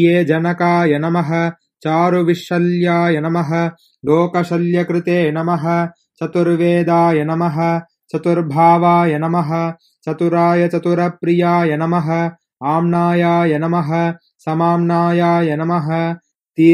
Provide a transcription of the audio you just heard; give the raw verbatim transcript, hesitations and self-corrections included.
ये जनकाय नमः चारुविशल्याय नमः लोकशल्यकृते नमः चतुर्वेदाय नमः चतुर्भावाय नमः चतुराय चतुरप्रियाय नमः आम्नायाय नमः समाम्नायाय नमः